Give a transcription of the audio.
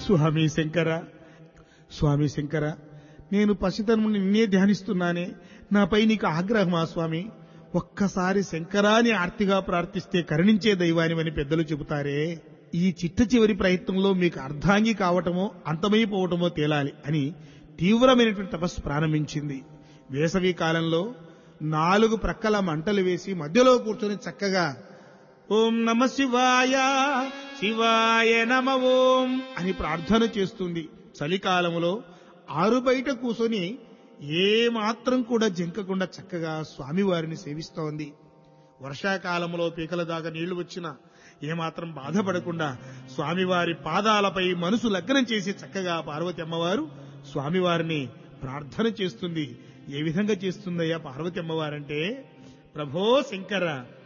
స్వామి శంకర, స్వామి శంకర, నేను పసితనం నుండి నిన్నే ధ్యానిస్తున్నానే, నాపై నీకు ఆగ్రహమా స్వామి? ఒక్కసారి శంకరాని ఆర్తిగా ప్రార్థిస్తే కరుణించే దైవానివని పెద్దలు చెబుతారే. ఈ చిట్ట చివరి ప్రయత్నంలో మీకు అర్ధాంగి కావటమో అంతమైపోవటమో తేలాలి అని తీవ్రమైనటువంటి తపస్సు ప్రారంభించింది. వేసవి కాలంలో 4 ప్రక్కల మంటలు వేసి మధ్యలో కూర్చొని చక్కగా ఓం నమ శివాయ, శివాయ నమ ఓం అని ప్రార్థన చేస్తుంది. చలికాలంలో ఆరు బయట కూర్చొని ఏ మాత్రం కూడా జంకకుండా చక్కగా స్వామివారిని సేవిస్తోంది. వర్షాకాలంలో పీకల దాకా నీళ్లు వచ్చినా ఏమాత్రం బాధపడకుండా స్వామివారి పాదాలపై మనసు లగ్నం చేసి చక్కగా పార్వతి అమ్మవారు స్వామివారిని ప్రార్థన చేస్తుంది. ఏ విధంగా చేస్తుందయ్యా పార్వతి అమ్మవారంటే, ప్రభో శంకర,